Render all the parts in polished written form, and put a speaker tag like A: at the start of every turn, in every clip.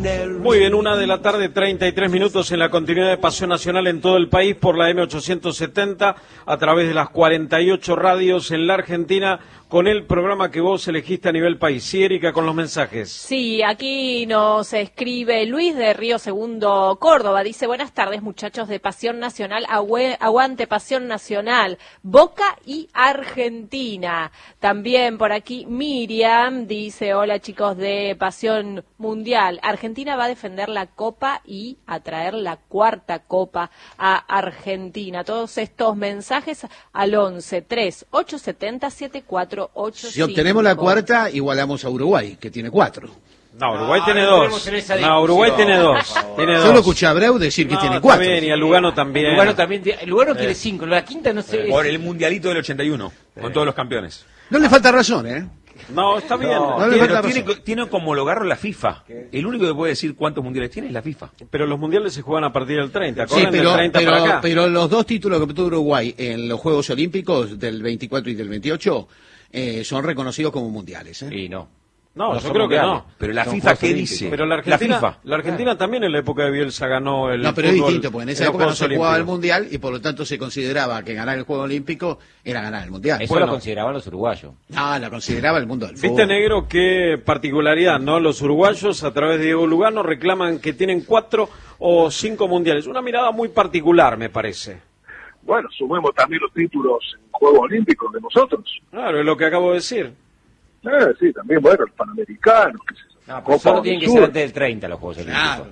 A: Muy bien, 1:33 en la continuidad de Pasión Nacional en todo el país por la M870 a través de las 48 radios en la Argentina con el programa que vos elegiste a nivel país. Sí, Erika, con los mensajes.
B: Sí, aquí nos escribe Luis de Río Segundo, Córdoba. Dice, buenas tardes, muchachos de Pasión Nacional, aguante Pasión Nacional, Boca y Argentina. También por aquí Miriam dice, hola chicos de Pasión Mundial, Argentina va a defender la Copa y a traer la cuarta Copa a Argentina. Todos estos mensajes al 11-3-870-7485.
C: Si obtenemos la cuarta, igualamos a Uruguay, que tiene 4.
A: No, Uruguay tiene 2. No, Uruguay tiene 2.
C: Solo escuché a Abreu decir que tiene 4.
A: También, y a Lugano también.
D: Lugano quiere 5, la quinta no sé.
E: Por el mundialito del 81, con todos los campeones.
C: No le falta razón, ¿eh?
A: No, está bien.
E: Tiene como homologarlo la FIFA. El único que puede decir cuántos mundiales tiene es la FIFA.
A: Pero los mundiales se juegan a partir del 30.
C: Sí,
A: del 30 para acá.
C: pero los 2 títulos que obtuvo Uruguay en los Juegos Olímpicos del 24 y del 28 son reconocidos como mundiales.
D: Y no,
A: yo creo que no.
E: Pero la FIFA, ¿qué dice?
A: Pero la Argentina también en la época de Bielsa ganó el
C: No, pero
A: fútbol,
C: es distinto, porque en esa época no se jugaba el Mundial y por lo tanto se consideraba que ganar el Juego Olímpico era ganar el Mundial.
D: Eso lo consideraban los uruguayos.
C: No, lo consideraba el mundo del fútbol.
A: Viste, Negro, qué particularidad, ¿no? Los uruguayos, a través de Diego Lugano, reclaman que tienen 4 o 5 mundiales. Una mirada muy particular, me parece.
F: Bueno, sumemos también los títulos en Juegos Olímpicos de nosotros.
A: Claro, es lo que acabo de decir.
F: Sí, también, bueno, los Panamericanos, qué sé yo.
D: No, pero solo tienen que ser antes del 30 los Juegos Olímpicos.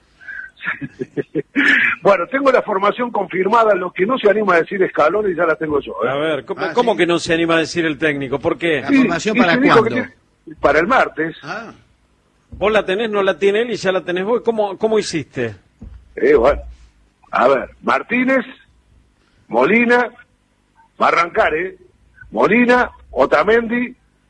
F: Bueno, tengo la formación confirmada, lo que no se anima a decir Scaloni ya la tengo yo.
A: A ver, ¿cómo
C: ¿sí?
A: que no se anima a decir el técnico? ¿Por qué?
C: ¿La formación para cuándo?
F: Para el martes.
A: Vos la tenés, no la tiene él y ya la tenés vos. ¿Cómo hiciste?
F: Bueno, a ver, Martínez, Molina, va a arrancar, Molina, Otamendi,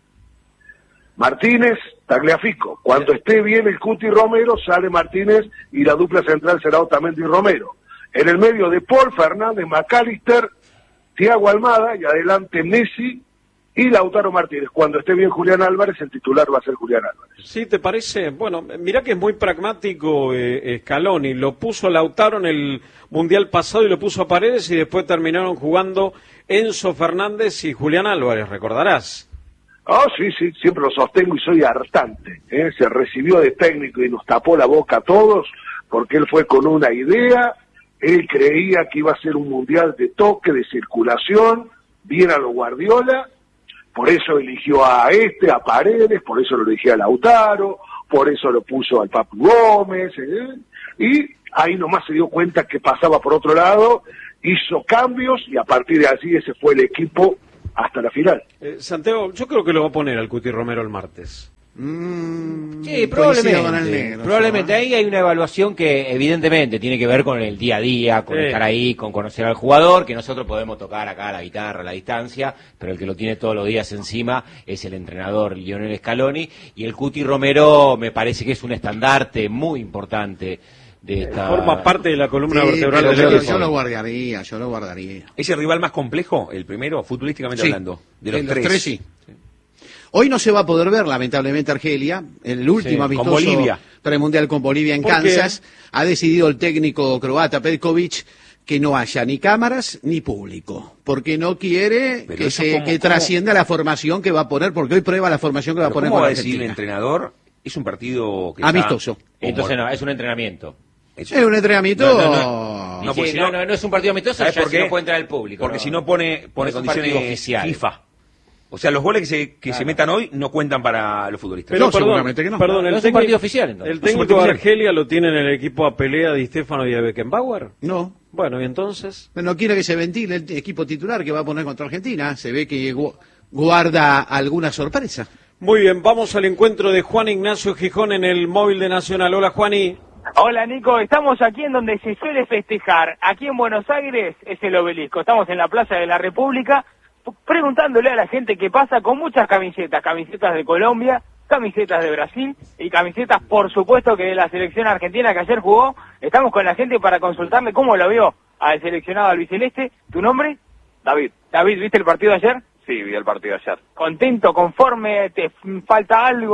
F: Martínez, Tagliafico. Cuando esté bien el Cuti Romero, sale Martínez y la dupla central será Otamendi y Romero. En el medio de Paul, Fernández, McAllister, Thiago Almada y adelante Messi y Lautaro Martínez. Cuando esté bien Julián Álvarez, el titular va a ser Julián Álvarez.
A: ¿Sí te parece? Bueno, mirá que es muy pragmático Scaloni. Lo puso a Lautaro en el Mundial pasado y lo puso a Paredes y después terminaron jugando Enzo Fernández y Julián Álvarez, recordarás.
F: Sí, siempre lo sostengo y soy hartante. Se recibió de técnico y nos tapó la boca a todos porque él fue con una idea, él creía que iba a ser un mundial de toque, de circulación, bien a lo Guardiola, por eso eligió a Paredes, por eso lo eligió a Lautaro, por eso lo puso al Papu Gómez, y ahí nomás se dio cuenta que pasaba por otro lado, hizo cambios y a partir de allí ese fue el equipo hasta la final.
A: Santiago, yo creo que lo va a poner al Cuti Romero el martes.
D: Sí, probablemente. Ahí hay una evaluación que evidentemente tiene que ver con el día a día, con estar ahí, con conocer al jugador, que nosotros podemos tocar acá la guitarra a la distancia, pero el que lo tiene todos los días encima es el entrenador Lionel Scaloni, y el Cuti Romero me parece que es un estandarte muy importante.
A: Forma parte de la columna vertebral del equipo.
C: Yo lo guardaría.
E: ¿Es el rival más complejo, el primero, futbolísticamente hablando? De los tres,
C: sí. Hoy no se va a poder ver, lamentablemente, Argelia, en el último amistoso premundial con Bolivia en Kansas. Ha decidido el técnico croata Petković que no haya ni cámaras ni público, porque no quiere que trascienda la formación que va a poner, porque hoy prueba la formación que va a poner
E: con
C: con
E: Argentina. ¿Cómo va a decir el entrenador? Es un partido que
C: amistoso.
D: Entonces no, es un entrenamiento.
C: Es un entrenamiento.
D: No es un partido amistoso, ya si no puede entrar el público.
E: Porque si no pone condiciones oficiales. FIFA. O sea, los goles que se metan hoy no cuentan para los futbolistas.
A: Pero seguramente que no. Perdón,
D: no es un partido oficial, entonces.
A: ¿El técnico de Argelia lo tiene en el equipo a pelea de Stefano y de Beckenbauer?
C: No.
A: Bueno, ¿y entonces?
C: No quiere que se ventile el equipo titular que va a poner contra Argentina. Se ve que guarda alguna sorpresa.
A: Muy bien, vamos al encuentro de Juan Ignacio Gijón en el móvil de Nacional. Hola, Juani.
G: Hola, Nico. Estamos aquí en donde se suele festejar. Aquí en Buenos Aires es el Obelisco. Estamos en la Plaza de la República preguntándole a la gente qué pasa con muchas camisetas de Colombia, camisetas de Brasil y camisetas, por supuesto, que de la selección argentina que ayer jugó. Estamos con la gente para consultarle cómo lo vio al seleccionado albiceleste. ¿Tu nombre?
H: David.
G: David, ¿viste el partido de ayer?
H: Sí, vi el partido ayer.
G: ¿Contento, conforme, te falta algo?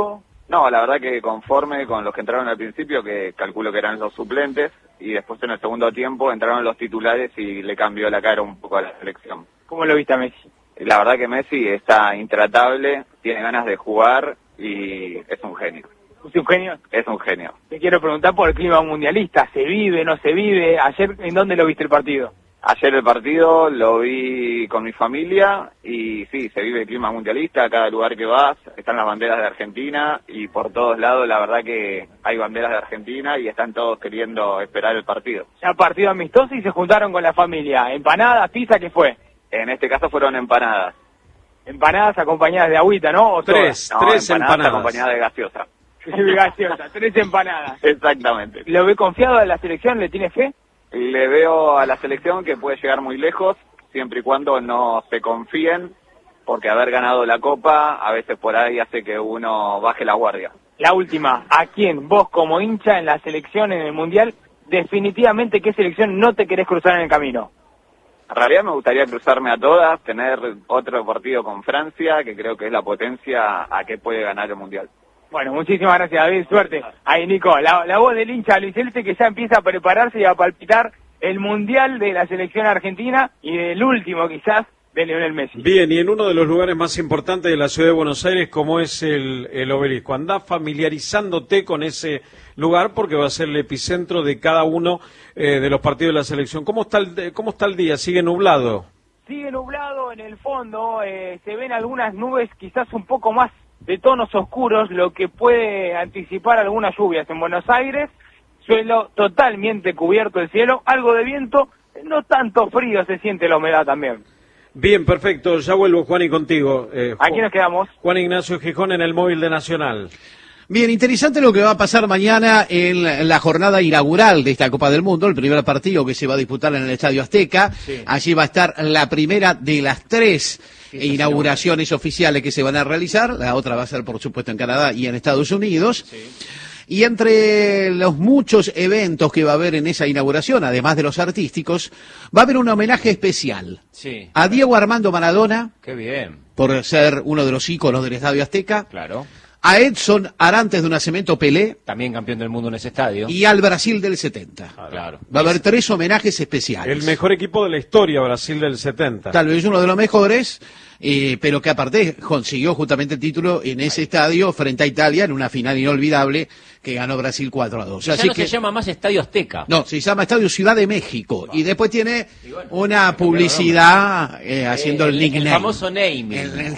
H: No, la verdad que conforme con los que entraron al principio, que calculo que eran los suplentes, y después en el segundo tiempo entraron los titulares y le cambió la cara un poco a la selección.
G: ¿Cómo lo viste a Messi?
H: La verdad que Messi está intratable, tiene ganas de jugar y es un genio.
G: ¿Es un genio?
H: Es un genio.
G: Te quiero preguntar por el clima mundialista. ¿Se vive, no se vive? Ayer, ¿en dónde lo viste el partido?
H: Ayer el partido lo vi con mi familia y sí, se vive el clima mundialista, a cada lugar que vas están las banderas de Argentina y por todos lados la verdad que hay banderas de Argentina y están todos queriendo esperar el partido.
G: Ya partido amistoso y se juntaron con la familia. ¿Empanadas, pizza, qué fue?
H: En este caso fueron empanadas.
G: Empanadas acompañadas de agüita, ¿no? ¿O
A: tres empanadas
H: acompañadas de gaseosa.
G: Gaseosa, 3 empanadas.
H: Exactamente.
G: ¿Lo ve confiado de la selección? ¿Le tiene fe?
H: Le veo a la selección que puede llegar muy lejos, siempre y cuando no se confíen, porque haber ganado la Copa a veces por ahí hace que uno baje la guardia.
G: La última, ¿a quién vos como hincha en la selección, en el Mundial, definitivamente qué selección no te querés cruzar en el camino?
H: En realidad me gustaría cruzarme a todas, tener otro partido con Francia, que creo que es la potencia a que puede ganar el Mundial.
G: Bueno, muchísimas gracias, David, suerte. Ahí, Nico, la voz del hincha Luis Celeste que ya empieza a prepararse y a palpitar el Mundial de la selección argentina y del último quizás de Lionel Messi.
A: Bien, y en uno de los lugares más importantes de la ciudad de Buenos Aires, como es el Obelisco. Andá familiarizándote con ese lugar porque va a ser el epicentro de cada uno de los partidos de la selección. ¿Cómo está el día? ¿Sigue nublado?
G: Sigue nublado en el fondo, se ven algunas nubes quizás un poco más de tonos oscuros, lo que puede anticipar algunas lluvias en Buenos Aires. Suelo totalmente cubierto el cielo, algo de viento, no tanto frío, se siente la humedad también.
A: Bien, perfecto, ya vuelvo, Juan, y contigo.
G: Aquí nos quedamos.
A: Juan Ignacio Gijón en el móvil de Nacional.
C: Bien, interesante lo que va a pasar mañana en la jornada inaugural de esta Copa del Mundo, el primer partido que se va a disputar en el Estadio Azteca. Sí. Allí va a estar la primera de las 3 inauguraciones oficiales que se van a realizar. La otra va a ser, por supuesto, en Canadá y en Estados Unidos. Sí. Y entre los muchos eventos que va a haber en esa inauguración, además de los artísticos, va a haber un homenaje especial a Diego Armando Maradona.
D: Qué bien.
C: Por ser uno de los íconos del Estadio Azteca.
D: Claro.
C: A Edson Arantes de Nacimiento Pelé.
D: También campeón del mundo en ese estadio.
C: Y al Brasil del 70.
D: Claro.
C: Va a haber 3 homenajes especiales.
A: El mejor equipo de la historia, Brasil del 70.
C: Tal vez uno de los mejores, pero que aparte consiguió justamente el título en ese estadio frente a Italia en una final inolvidable que ganó Brasil 4-2.
D: Ya no se llama más Estadio Azteca.
C: No, se llama Estadio Ciudad de México. Y después tiene una publicidad haciendo el nickname.
D: El famoso naming.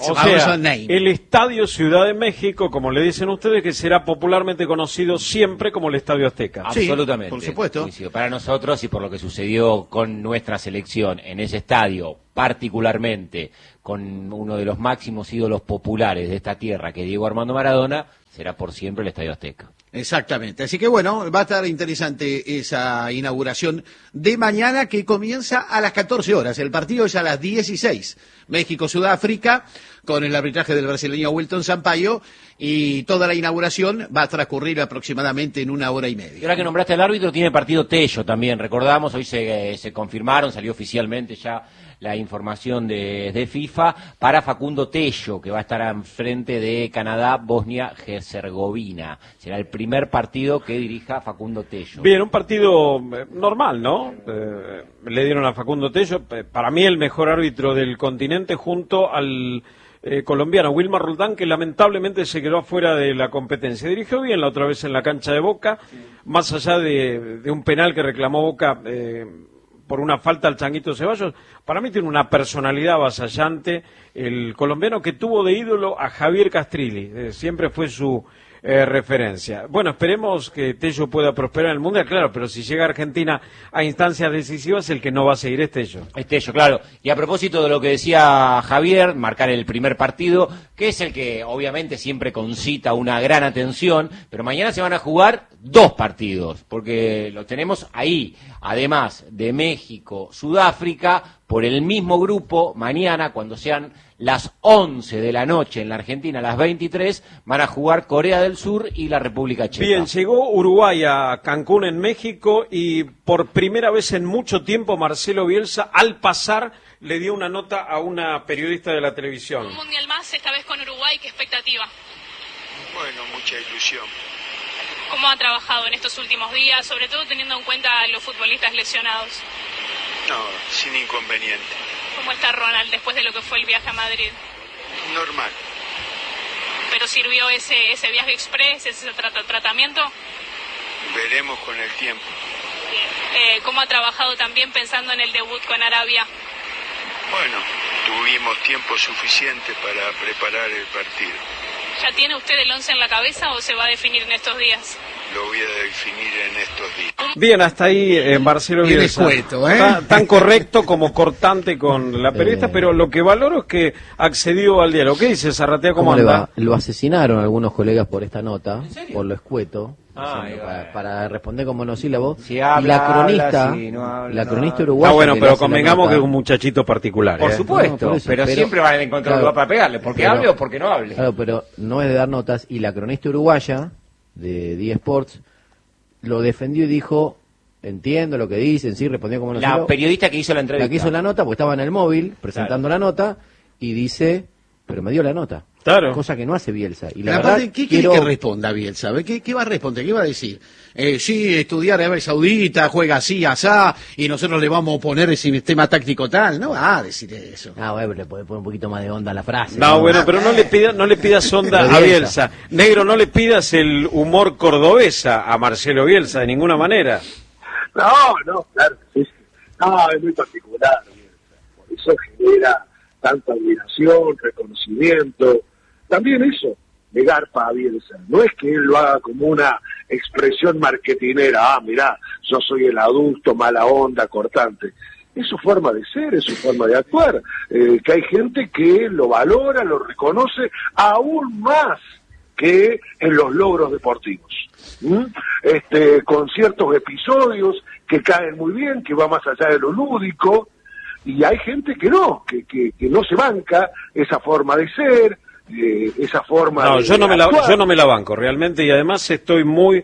A: El Estadio Ciudad de México, como le dicen ustedes, que será popularmente conocido siempre como el Estadio Azteca.
D: Absolutamente.
C: Sí, por supuesto.
D: Para nosotros y por lo que sucedió con nuestra selección en ese estadio, particularmente con uno de los máximos ídolos populares de esta tierra, que es Diego Armando Maradona, será por siempre el Estadio Azteca.
C: Exactamente. Así que bueno, va a estar interesante esa inauguración de mañana que comienza a las 14 horas. El partido es a las 16. México-Sudáfrica, con el arbitraje del brasileño Wilton Sampaio, y toda la inauguración va a transcurrir aproximadamente en 1 hora y media.
D: Y ahora que nombraste al árbitro, tiene partido Tello también, recordamos, hoy se confirmaron, salió oficialmente ya la información de FIFA para Facundo Tello, que va a estar enfrente de Canadá, Bosnia-Herzegovina. Será el primer partido que dirija Facundo Tello.
A: Bien, un partido normal, ¿no? Le dieron a Facundo Tello, para mí el mejor árbitro del continente, junto al colombiano Wilmar Roldán, que lamentablemente se quedó afuera de la competencia. Dirigió bien la otra vez en la cancha de Boca, más allá de un penal que reclamó Boca por una falta al Changuito Ceballos. Para mí tiene una personalidad avasallante el colombiano, que tuvo de ídolo a Javier Castrilli, siempre fue su referencia. Bueno, esperemos que Tello pueda prosperar en el Mundial, claro, pero si llega a Argentina a instancias decisivas, el que no va a seguir es Tello.
D: Es Tello, claro. Y a propósito de lo que decía Javier, marcar el primer partido, que es el que obviamente siempre concita una gran atención, pero mañana se van a jugar 2 partidos, porque los tenemos ahí, además de México, Sudáfrica, por el mismo grupo. Mañana, cuando sean las 11 de la noche en la Argentina, a las 23, van a jugar Corea del Sur y la República Checa.
A: Bien, llegó Uruguay a Cancún, en México, y por primera vez en mucho tiempo Marcelo Bielsa, al pasar, le dio una nota a una periodista de la televisión.
I: Un mundial más, esta vez con Uruguay, ¿qué expectativa? Bueno, mucha ilusión.
J: ¿Cómo ha trabajado en estos últimos días, sobre todo teniendo en cuenta a los futbolistas lesionados?
I: No, sin inconveniente.
J: ¿Cómo está Ronald después de lo que fue el viaje a Madrid?
I: Normal.
J: ¿Pero sirvió ese viaje express, ese tratamiento?
I: Veremos con el tiempo.
J: Bien. ¿Cómo ha trabajado también pensando en el debut con Arabia?
I: Bueno, tuvimos tiempo suficiente para preparar el partido.
J: ¿Ya tiene usted el 11 en la cabeza o se va a definir en estos días?
I: Lo voy a definir en estos días.
A: Bien, hasta ahí Marcelo Bielsa.
C: Escueto,
A: tan correcto como cortante con la periodista, pero lo que valoro es que accedió al diálogo. ¿Qué dice Zarratea? ¿Cómo anda?
K: Lo asesinaron algunos colegas por esta nota, por lo escueto. Para responder con monosílabo.
D: Si habla,
K: y la cronista,
D: habla, si no habla,
K: la cronista uruguaya.
A: Bueno, pero convengamos que es un muchachito particular.
D: Por supuesto, no, pero siempre van a encontrar un lugar para pegarle, porque hable o porque no hable.
K: Claro, pero no es de dar notas. Y la cronista uruguaya de D Sports lo defendió y dijo: entiendo lo que dicen, sí, respondió como monosílabo.
D: La periodista que hizo la entrevista.
K: La que hizo la nota, porque estaba en el móvil presentando la nota y dice: pero me dio la nota.
A: Claro.
K: Cosa que no hace Bielsa. Y
C: la verdad, ¿qué quiere que responda Bielsa? ¿Qué va a responder? ¿Qué va a decir? Sí, estudiar Arabia Saudita, juega así, asá, y nosotros le vamos a poner el sistema táctico tal. No va a decir eso.
K: Bueno, le puede poner un poquito más de onda a la frase.
A: No, bueno, pero no le pidas onda a Bielsa. Negro, no le pidas el humor cordobesa a Marcelo Bielsa de ninguna manera.
F: No, claro. No, es muy particular Bielsa. Por eso genera tanta admiración, reconocimiento. También eso, de garpa a Bielsa. No es que él lo haga como una expresión marketinera, mirá, yo soy el adulto, mala onda, cortante. Es su forma de ser, es su forma de actuar. Que hay gente que lo valora, lo reconoce, aún más que en los logros deportivos. Con ciertos episodios que caen muy bien, que va más allá de lo lúdico, y hay gente que no, que no se banca esa forma de ser, esa forma de
A: yo no me la banco realmente, y además estoy muy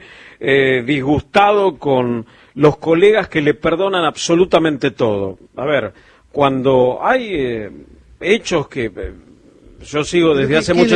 A: disgustado con los colegas que le perdonan absolutamente todo. A ver, cuando hay hechos que yo sigo desde hace mucho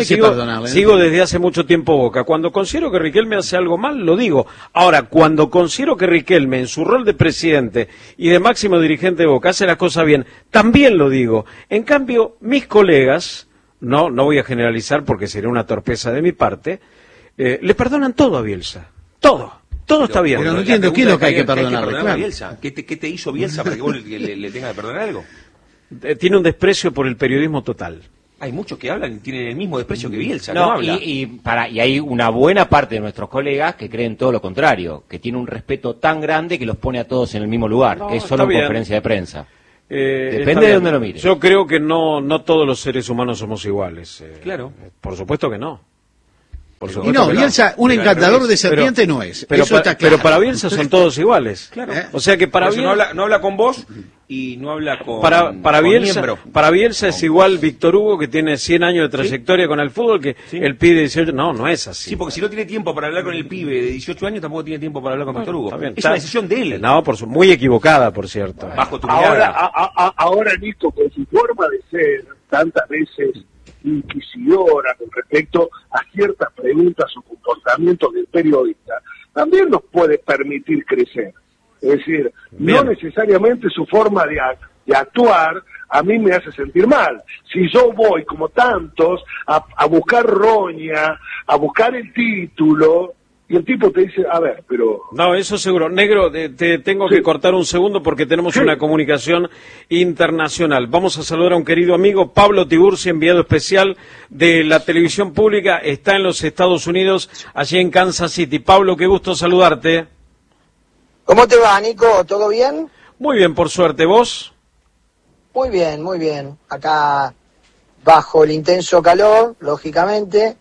A: sigo desde hace mucho tiempo Boca. Cuando considero que Riquelme hace algo mal, lo digo. Ahora, cuando considero que Riquelme, en su rol de presidente y de máximo dirigente de Boca, hace las cosas bien, también lo digo. En cambio, mis colegas, no voy a generalizar porque sería una torpeza de mi parte, le perdonan todo a Bielsa. Todo está bien.
C: Pero no entiendo qué es lo que hay que perdonarle.
E: Claro. Bielsa. ¿Qué te hizo Bielsa para que vos le tengas que perdonar algo?
A: Tiene un desprecio por el periodismo total.
E: Hay muchos que hablan y tienen el mismo desprecio que Bielsa.
D: No habla. Y hay una buena parte de nuestros colegas que creen todo lo contrario, que tiene un respeto tan grande que los pone a todos en el mismo lugar, que es solo conferencia de prensa. Depende de dónde lo mires.
A: Yo creo que no todos los seres humanos somos iguales.
E: Claro.
A: Por supuesto que no.
C: Y no, Bielsa, un encantador de serpiente no es.
A: Pero para Bielsa son todos iguales.
E: Claro.
A: O sea que para
E: Bielsa no habla con vos y no habla con
A: para Bielsa es igual Víctor Hugo, que tiene 100 años de trayectoria con el fútbol, que el pibe de 18. No es así.
E: Sí, porque si no tiene tiempo para hablar con el pibe de 18 años, tampoco tiene tiempo para hablar con Víctor Hugo. Es una decisión de él.
A: No, muy equivocada, por cierto.
E: Bajo tu mirada.
F: Ahora, Nico, con su forma de ser, tantas veces inquisidora con respecto a ciertas preguntas o comportamientos del periodista, también nos puede permitir crecer. Es decir, no necesariamente su forma de actuar a mí me hace sentir mal. Si yo voy, como tantos, a buscar roña, a buscar el título, y el tipo te dice, a ver, pero...
A: No, eso seguro. Negro, te tengo que cortar un segundo porque tenemos una comunicación internacional. Vamos a saludar a un querido amigo, Pablo Tiburci, enviado especial de la televisión pública. Está en los Estados Unidos, allí en Kansas City. Pablo, qué gusto saludarte.
L: ¿Cómo te va, Nico? ¿Todo bien?
A: Muy bien, por suerte. ¿Vos?
L: Muy bien, muy bien. Acá, bajo el intenso calor, lógicamente,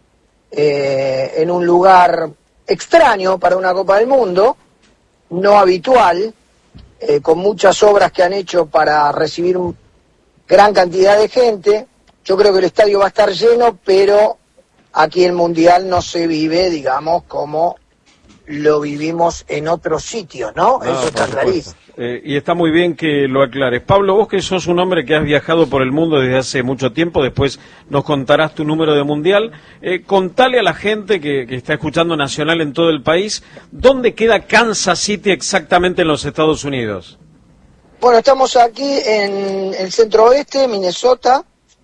L: en un lugar extraño para una Copa del Mundo, no habitual, con muchas obras que han hecho para recibir gran cantidad de gente. Yo creo que el estadio va a estar lleno, pero aquí el Mundial no se vive, digamos, como lo vivimos en otros sitios, ¿no? Eso está clarísimo.
A: Y está muy bien que lo aclares. Pablo, vos que sos un hombre que has viajado por el mundo desde hace mucho tiempo, después nos contarás tu número de mundial, contale a la gente que está escuchando Nacional en todo el país, ¿dónde queda Kansas City exactamente en los Estados Unidos?
L: Bueno, estamos aquí en el centro oeste, Minnesota,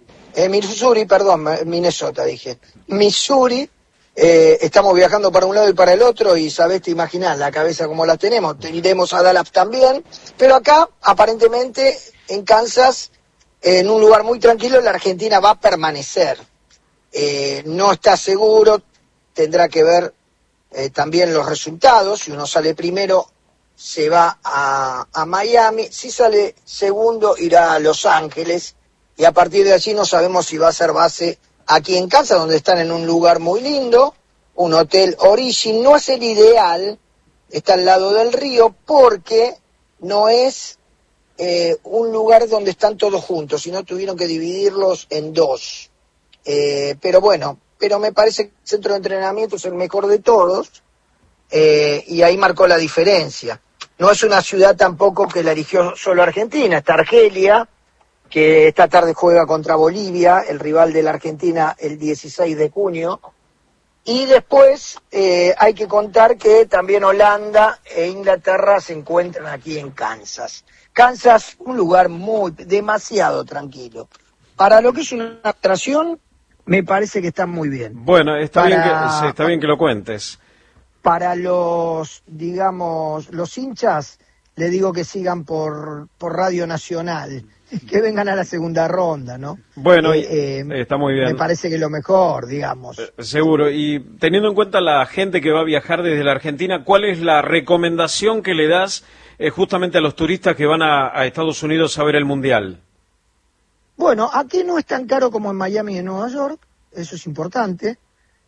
L: Missouri. Estamos viajando para un lado y para el otro y sabés, te imaginás la cabeza como la tenemos. Iremos a Dallas también, pero acá aparentemente en Kansas, en un lugar muy tranquilo, la Argentina va a permanecer. No está seguro, tendrá que ver también los resultados. Si uno sale primero se va a Miami, si sale segundo irá a Los Ángeles y a partir de allí no sabemos si va a ser base aquí en Kansas, donde están en un lugar muy lindo, un hotel Origin. No es el ideal, está al lado del río, porque no es un lugar donde están todos juntos, sino tuvieron que dividirlos en dos. Pero me parece que el centro de entrenamiento es el mejor de todos, y ahí marcó la diferencia. No es una ciudad tampoco que la eligió solo Argentina, está Argelia, que esta tarde juega contra Bolivia, el rival de la Argentina, el 16 de junio. Y después hay que contar que también Holanda e Inglaterra se encuentran aquí en Kansas. Kansas, un lugar demasiado tranquilo. Para lo que es una atracción, me parece que está muy bien.
A: Bueno, está bien que lo cuentes.
L: Para los hinchas, le digo que sigan por Radio Nacional, que vengan a la segunda ronda, ¿no?
A: Bueno, está muy bien.
L: Me parece que lo mejor, digamos.
A: Seguro. Y teniendo en cuenta la gente que va a viajar desde la Argentina, ¿cuál es la recomendación que le das justamente a los turistas que van a Estados Unidos a ver el Mundial?
L: Bueno, aquí no es tan caro como en Miami y en Nueva York, eso es importante.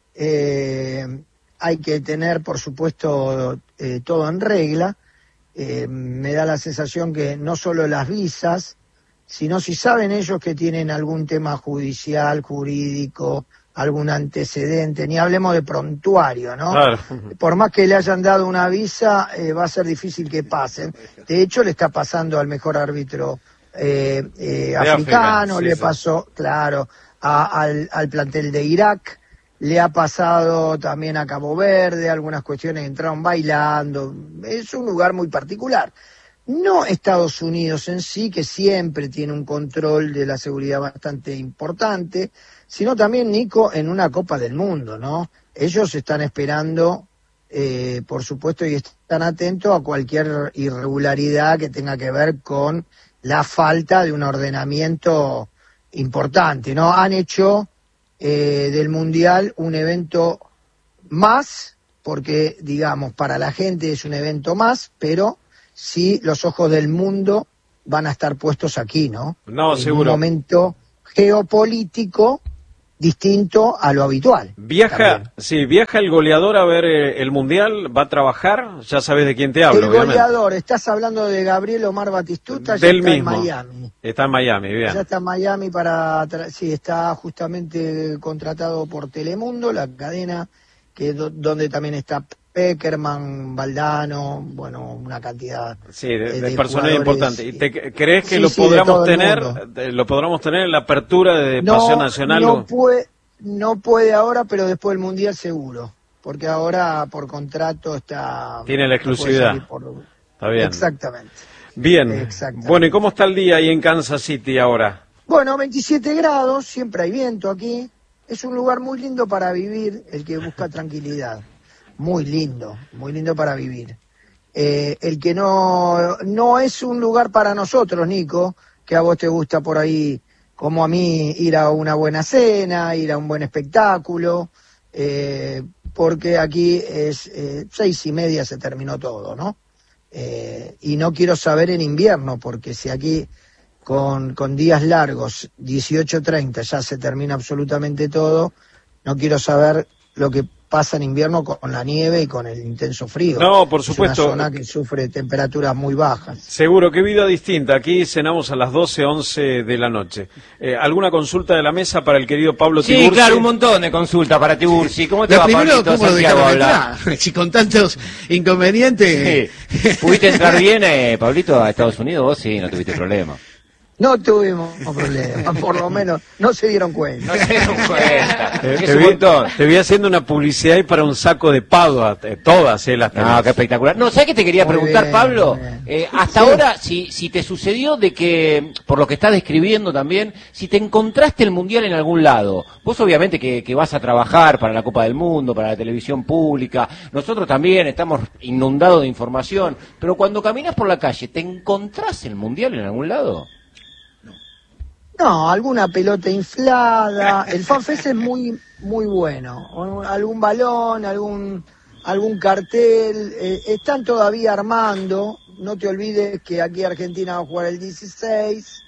L: Hay que tener, por supuesto, todo en regla. Me da la sensación que no solo las visas, sino si saben ellos que tienen algún tema judicial, jurídico, algún antecedente, ni hablemos de prontuario, ¿no? Claro. Por más que le hayan dado una visa, va a ser difícil que pasen. De hecho, le está pasando al mejor árbitro africano, le pasó, claro, al plantel de Irak, le ha pasado también a Cabo Verde, algunas cuestiones entraron bailando. Es un lugar muy particular. No Estados Unidos en sí, que siempre tiene un control de la seguridad bastante importante, sino también, Nico, en una Copa del Mundo, ¿no? Ellos están esperando, por supuesto, y están atentos a cualquier irregularidad que tenga que ver con la falta de un ordenamiento importante, ¿no? Han hecho del Mundial un evento más, porque, digamos, para la gente es un evento más, pero sí los ojos del mundo van a estar puestos aquí, ¿no?
A: No,
L: en
A: seguro.
L: Un momento geopolítico distinto a lo habitual.
A: Viaja el goleador a ver el Mundial, va a trabajar, ya sabes de quién te hablo.
L: El goleador, estás hablando de Gabriel Omar Batistuta, ya está en Miami.
A: Está en Miami, bien.
L: Ya está en Miami está justamente contratado por Telemundo, la cadena donde también está Peckerman, Valdano, bueno, una cantidad
A: de personas importantes. ¿Y crees que lo podremos tener en la apertura de Pasión Nacional?
L: No puede ahora, pero después del Mundial seguro, porque ahora por contrato
A: tiene la exclusividad. Está bien.
L: Exactamente.
A: Bien.
L: Exactamente.
A: Bueno, ¿y cómo está el día ahí en Kansas City ahora?
L: Bueno, 27 grados, siempre hay viento aquí. Es un lugar muy lindo para vivir, el que busca tranquilidad. Muy lindo para vivir. El que no es un lugar para nosotros, Nico, que a vos te gusta por ahí, como a mí, ir a una buena cena, ir a un buen espectáculo, porque aquí es 6:30 se terminó todo, ¿no? Y no quiero saber en invierno, porque si aquí con días largos, 18:30 ya se termina absolutamente todo, no quiero saber lo que pasa en invierno con la nieve y con el intenso frío.
A: No, por supuesto.
L: Es una zona que sufre temperaturas muy bajas.
A: Seguro, qué vida distinta. Aquí cenamos a las 12, 11 de la noche. ¿Alguna consulta de la mesa para el querido Pablo Tiburci?
D: Sí, claro, un montón de consultas para Tiburci. ¿Cómo te va, Pablito?
C: Santiago, hablar? Si con tantos inconvenientes...
D: Sí. ¿Pudiste entrar bien, Pablito, a Estados Unidos? Vos sí, no tuviste problema.
L: No tuvimos problemas, por lo menos no se dieron cuenta.
D: No se dieron cuenta.
A: Te vi haciendo una publicidad ahí para un saco de pavo, todas las tenés.
D: No, qué espectacular. No, ¿sabes qué te quería preguntar, bien, Pablo? Hasta ahora, si te sucedió de que, por lo que estás describiendo también, si te encontraste el Mundial en algún lado, vos obviamente que vas a trabajar para la Copa del Mundo, para la televisión pública, nosotros también estamos inundados de información, pero cuando caminas por la calle, ¿te encontrás el Mundial en algún lado?
L: No, alguna pelota inflada. El FanFest es muy bueno. Algún balón, algún cartel. Están todavía armando. No te olvides que aquí Argentina va a jugar el 16.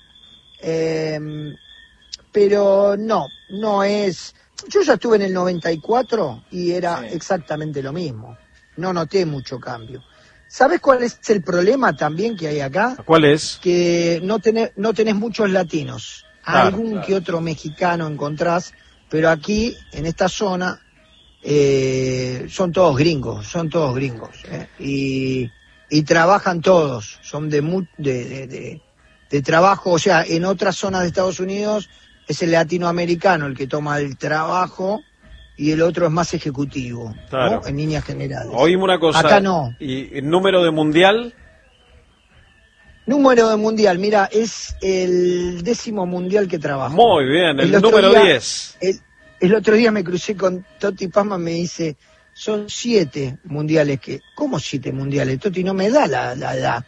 L: Pero no es... Yo ya estuve en el 94 y era exactamente lo mismo. No noté mucho cambio. ¿Sabes cuál es el problema también que hay acá?
A: ¿Cuál es?
L: Que no tenés muchos latinos. Claro, algún que otro mexicano encontrás, pero aquí, en esta zona, son todos gringos. Y trabajan todos. Son de trabajo, o sea, en otras zonas de Estados Unidos es el latinoamericano el que toma el trabajo y el otro es más ejecutivo, claro, ¿no? En líneas generales.
A: Oíme una cosa.
L: Acá no.
A: ¿Y el número de mundial?
L: Número de mundial, mira, es el 10º mundial que trabajo.
A: Muy bien, el número 10.
L: El otro día me crucé con Toti Pazman, me dice, son 7 mundiales que... ¿Cómo 7 mundiales? Toti, no me da la edad.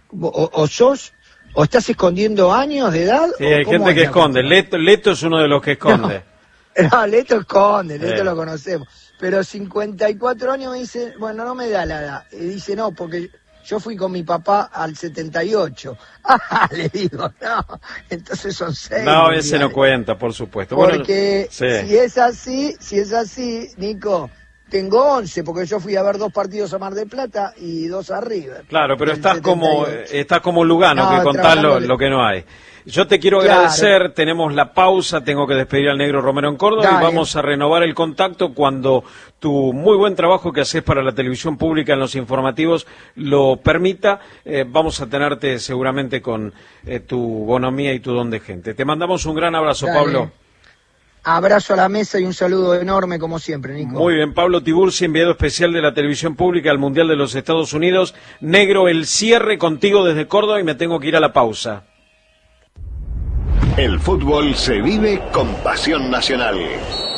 L: ¿O estás escondiendo años de edad?
A: Sí, hay gente que esconde. Leto es uno de los que esconde.
L: No, Leto esconde, Leto lo conocemos. Pero 54 años me dice, bueno, no me da la edad. Y dice, no, porque yo fui con mi papá al 78. Ah, le digo, no, entonces son 6.
A: No, ese no cuenta, por supuesto.
L: Porque bueno, si es así, Nico, tengo 11, porque yo fui a ver 2 partidos a Mar del Plata y 2 a River.
A: Claro, pero estás como Lugano, que contás lo que no hay. Yo te quiero agradecer, tenemos la pausa, tengo que despedir al negro Romero en Córdoba. Dale. Y vamos a renovar el contacto cuando tu muy buen trabajo que haces para la televisión pública en los informativos lo permita. Vamos a tenerte seguramente con tu bonomía y tu don de gente. Te mandamos un gran abrazo, dale. Pablo.
L: Abrazo a la mesa y un saludo enorme como siempre, Nico.
A: Muy bien, Pablo Tiburci, enviado especial de la televisión pública al Mundial de los Estados Unidos. Negro, el cierre contigo desde Córdoba y me tengo que ir a la pausa.
M: El fútbol se vive con pasión nacional.